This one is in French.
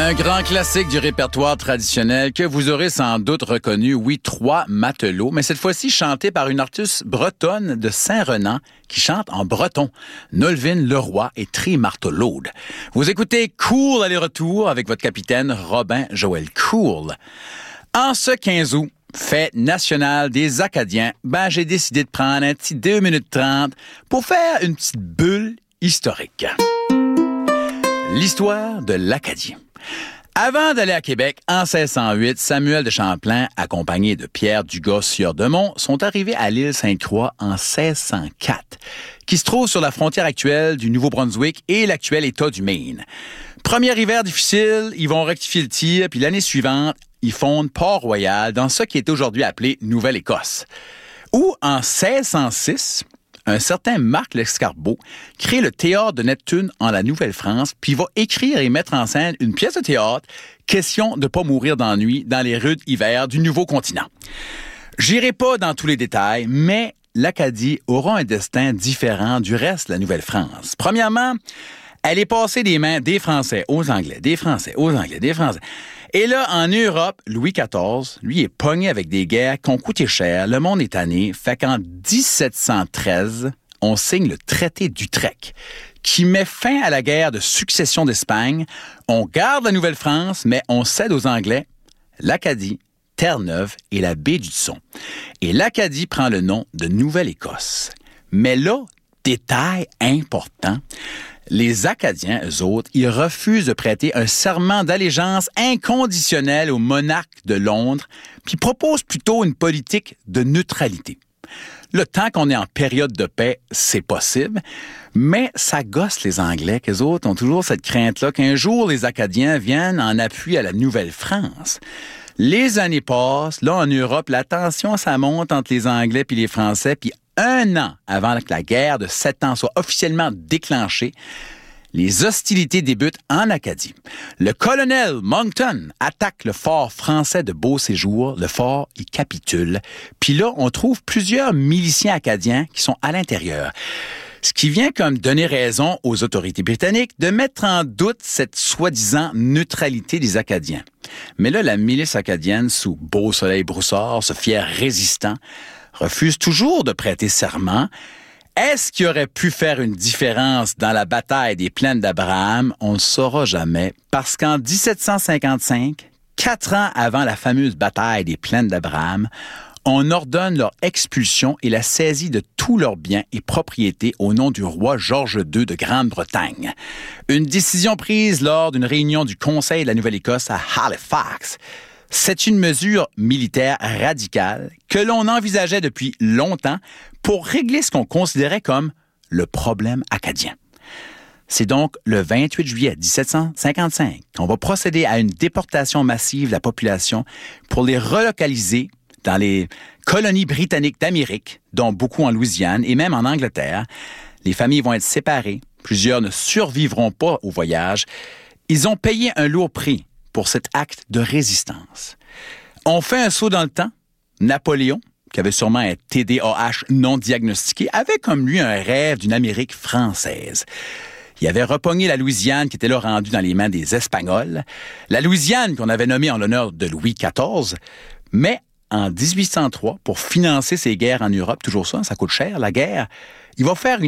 Un grand classique du répertoire traditionnel que vous aurez sans doute reconnu, oui, Trois matelots, mais cette fois-ci chanté par une artiste bretonne de Saint-Renan qui chante en breton, Nolwenn Leroy et Tri Martelaude. Vous écoutez Cool aller-retour avec votre capitaine Robin Joël Cool. En ce 15 août, fête nationale des Acadiens, j'ai décidé de prendre un petit 2 minutes 30 pour faire une petite bulle historique. L'histoire de l'Acadie. Avant d'aller à Québec, en 1608, Samuel de Champlain, accompagné de Pierre Dugas sieur de Mont, sont arrivés à l'île Sainte-Croix en 1604, qui se trouve sur la frontière actuelle du Nouveau-Brunswick et l'actuel État du Maine. Premier hiver difficile, ils vont rectifier le tir, puis l'année suivante, ils fondent Port-Royal dans ce qui est aujourd'hui appelé Nouvelle-Écosse. Où, en 1606, un certain Marc Lescarbot crée le théâtre de Neptune en la Nouvelle-France, puis va écrire et mettre en scène une pièce de théâtre, question de ne pas mourir d'ennui dans les rudes hivers du nouveau continent. J'irai pas dans tous les détails, mais l'Acadie aura un destin différent du reste de la Nouvelle-France. Premièrement, elle est passée des mains des Français aux Anglais, des Français aux Anglais, des Français. Et là, en Europe, Louis XIV, lui, est pogné avec des guerres qui ont coûté cher. Le monde est tanné. Fait qu'en 1713, on signe le traité d'Utrecht, qui met fin à la guerre de succession d'Espagne. On garde la Nouvelle-France, mais on cède aux Anglais l'Acadie, Terre-Neuve et la baie du Son. Et l'Acadie prend le nom de Nouvelle-Écosse. Mais là, détail important, les Acadiens, eux autres, ils refusent de prêter un serment d'allégeance inconditionnel au monarque de Londres, puis proposent plutôt une politique de neutralité. Le temps qu'on est en période de paix, c'est possible, mais ça gosse les Anglais, qu'eux autres ont toujours cette crainte-là qu'un jour les Acadiens viennent en appui à la Nouvelle-France. Les années passent, là en Europe, la tension, ça monte entre les Anglais puis les Français, puis 1 an avant que la guerre de 7 ans soit officiellement déclenchée, les hostilités débutent en Acadie. Le colonel Monckton attaque le fort français de Beauséjour. Le fort, il capitule. Puis là, on trouve plusieurs miliciens acadiens qui sont à l'intérieur. Ce qui vient comme donner raison aux autorités britanniques de mettre en doute cette soi-disant neutralité des Acadiens. Mais là, la milice acadienne, sous Beausoleil-Broussard, ce fier résistant, refuse toujours de prêter serment. Est-ce qu'il aurait pu faire une différence dans la bataille des plaines d'Abraham? On ne le saura jamais, parce qu'en 1755, 4 ans avant la fameuse bataille des plaines d'Abraham, on ordonne leur expulsion et la saisie de tous leurs biens et propriétés au nom du roi George II de Grande-Bretagne. Une décision prise lors d'une réunion du Conseil de la Nouvelle-Écosse à Halifax. C'est une mesure militaire radicale que l'on envisageait depuis longtemps pour régler ce qu'on considérait comme le problème acadien. C'est donc le 28 juillet 1755 qu'on va procéder à une déportation massive de la population pour les relocaliser dans les colonies britanniques d'Amérique, dont beaucoup en Louisiane et même en Angleterre. Les familles vont être séparées. Plusieurs ne survivront pas au voyage. Ils ont payé un lourd prix pour cet acte de résistance. On fait un saut dans le temps. Napoléon, qui avait sûrement un TDAH non diagnostiqué, avait comme lui un rêve d'une Amérique française. Il avait repogné la Louisiane qui était là rendue dans les mains des Espagnols. La Louisiane qu'on avait nommée en l'honneur de Louis XIV. Mais en 1803, pour financer ses guerres en Europe, toujours ça coûte cher, la guerre, il va faire une